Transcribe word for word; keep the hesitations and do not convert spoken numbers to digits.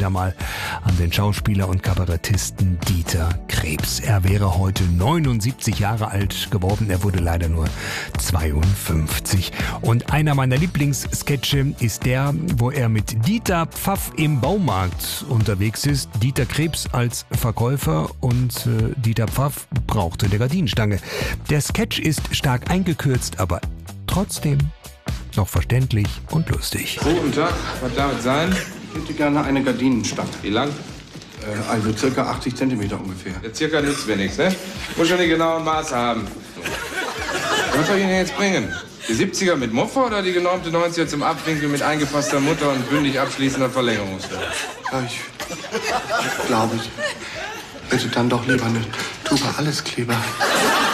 später mal an den Schauspieler und Kabarettisten Dieter Krebs. Er wäre heute neunundsiebzig Jahre alt geworden. Er wurde leider nur zweiundfünfzig. Und einer meiner Lieblingssketche ist der, wo er mit Dieter Pfaff im Baumarkt unterwegs ist. Dieter Krebs als Verkäufer und äh, Dieter Pfaff brauchte eine Gardinenstange. Der Sketch ist stark eingekürzt, aber trotzdem noch verständlich und lustig. Guten Tag, was darf es sein? Ich hätte gerne eine Gardinenstange. Wie lang? Äh, also circa achtzig Zentimeter ungefähr. Der circa nützt mir nichts, ne? Muss schon die genauen Maße haben. Was soll ich Ihnen jetzt bringen? Die siebziger mit Muffe oder die genormte neunziger zum Abwinkeln mit eingefasster Mutter und bündig abschließender Verlängerungsstelle? Ja, ich glaube, ich hätte dann doch lieber eine Tube Alleskleber.